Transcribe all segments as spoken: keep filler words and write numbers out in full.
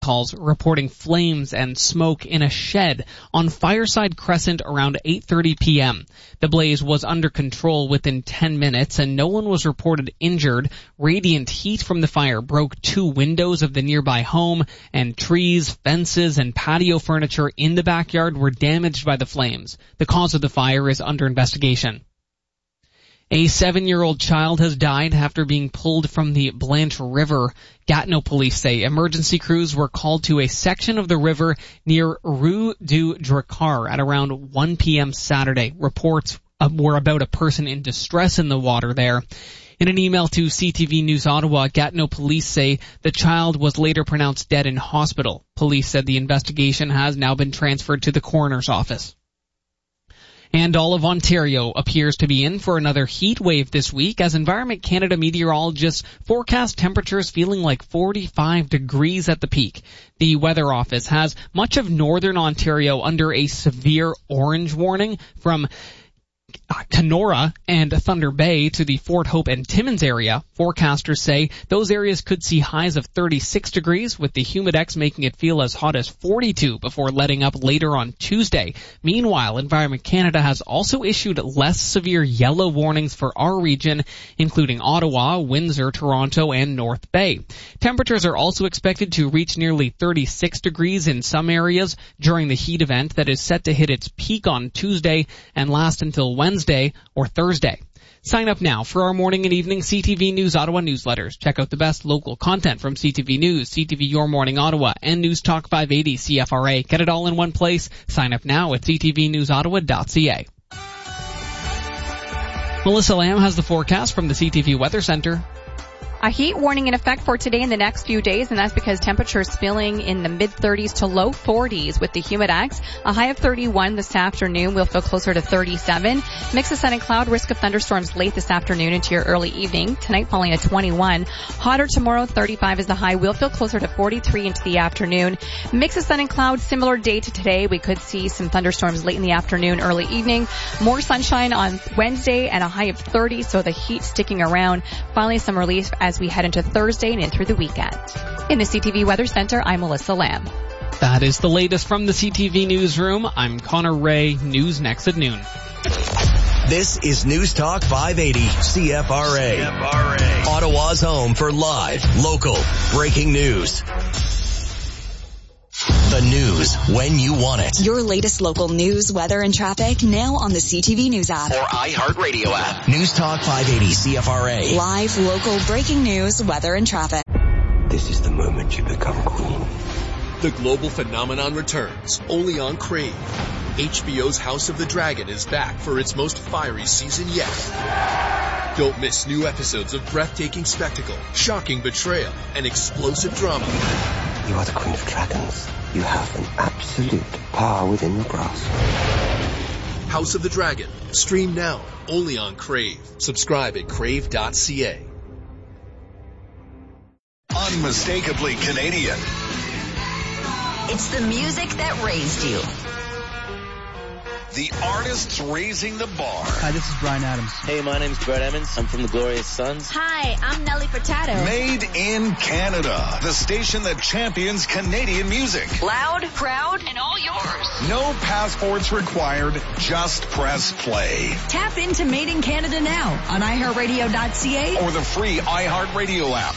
calls reporting flames and smoke in a shed on Fireside Crescent around eight thirty p.m. The blaze was under control within ten minutes and no one was reported injured. Radiant heat from the fire broke two windows of the nearby home, and trees, fences, and patio furniture in the backyard were damaged by the flames. The cause of the fire is under investigation. A seven-year-old child has died after being pulled from the Blanche River. Gatineau police say emergency crews were called to a section of the river near Rue du Dracar at around one p.m. Saturday. Reports were about a person in distress in the water there. In an email to C T V News Ottawa, Gatineau police say the child was later pronounced dead in hospital. Police said the investigation has now been transferred to the coroner's office. And all of Ontario appears to be in for another heat wave this week as Environment Canada meteorologists forecast temperatures feeling like forty-five degrees at the peak. The Weather Office has much of northern Ontario under a severe orange warning from Kenora and Thunder Bay to the Fort Hope and Timmins area. Forecasters say those areas could see highs of thirty-six degrees, with the Humidex making it feel as hot as forty-two before letting up later on Tuesday. Meanwhile, Environment Canada has also issued less severe yellow warnings for our region, including Ottawa, Windsor, Toronto, and North Bay. Temperatures are also expected to reach nearly thirty-six degrees in some areas during the heat event that is set to hit its peak on Tuesday and last until Wednesday or Thursday. Sign up now for our morning and evening C T V News Ottawa newsletters. Check out the best local content from C T V News, C T V Your Morning Ottawa, and News Talk five eighty C F R A. Get it all in one place. Sign up now at c t v news ottawa dot c a. Melissa Lamb has the forecast from the C T V Weather Center. A heat warning in effect for today and the next few days, and that's because temperatures spilling in the mid-thirties to low forties with the Humidex. A high of thirty-one this afternoon. We'll feel closer to thirty-seven. Mix of sun and cloud, risk of thunderstorms late this afternoon into your early evening. Tonight falling at twenty-one. Hotter tomorrow, thirty-five is the high. We'll feel closer to forty-three into the afternoon. Mix of sun and cloud, similar day to today. We could see some thunderstorms late in the afternoon, early evening. More sunshine on Wednesday and a high of thirty, so the heat sticking around. Finally, some relief as we head into Thursday and in through the weekend. In the C T V Weather Center, I'm Melissa Lamb. That is the latest from the C T V Newsroom. I'm Connor Ray. News next at noon. This is News Talk five eighty C F R A. C F R A. Ottawa's home for live, local, breaking news. The news when you want it. Your latest local news, weather, and traffic now on the C T V News app. Or iHeartRadio app. News Talk five eighty C F R A. Live, local, breaking news, weather, and traffic. This is the moment you become queen. The global phenomenon returns, only on Crave. H B O's House of the Dragon is back for its most fiery season yet. Don't miss new episodes of breathtaking spectacle, shocking betrayal, and explosive drama. You are the Queen of Dragons. You have an absolute power within your grasp. House of the Dragon. Stream now, only on Crave. Subscribe at crave dot c a. Unmistakably Canadian. It's the music that raised you. The artists raising the bar. Hi, this is Bryan Adams. Hey, my name's Brett Emmons. I'm from the Glorious Sons. Hi, I'm Nelly Furtado. Made in Canada. The station that champions Canadian music. Loud, proud, and all yours. No passports required. Just press play. Tap into Made in Canada now on i heart radio dot c a or the free iHeartRadio app.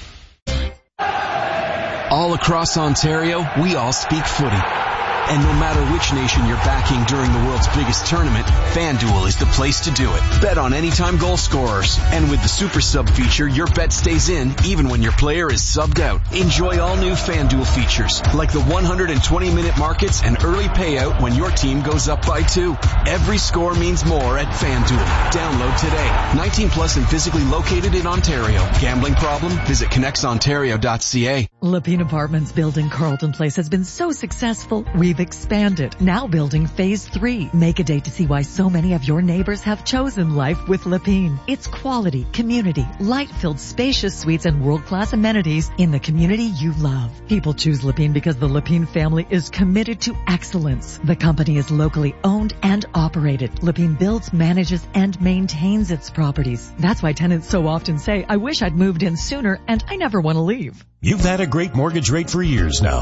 All across Ontario, we all speak footy. And no matter which nation you're backing during the world's biggest tournament, FanDuel is the place to do it. Bet on anytime goal scorers. And with the Super Sub feature, your bet stays in even when your player is subbed out. Enjoy all new FanDuel features, like the one hundred twenty minute markets and early payout when your team goes up by two. Every score means more at FanDuel. Download today. nineteen plus and physically located in Ontario. Gambling problem? Visit connects ontario dot c a. Lapine Apartments building Carlton Place has been so successful, we've expanded. Now building phase three. Make a date to see why so many of your neighbors have chosen life with Lapine. It's quality, community, light-filled, spacious suites and world-class amenities in the community you love. People choose Lapine because the Lapine family is committed to excellence. The company is locally owned and operated. Lapine builds, manages, and maintains its properties. That's why tenants so often say, I wish I'd moved in sooner and I never want to leave. You've had a great mortgage rate for years now.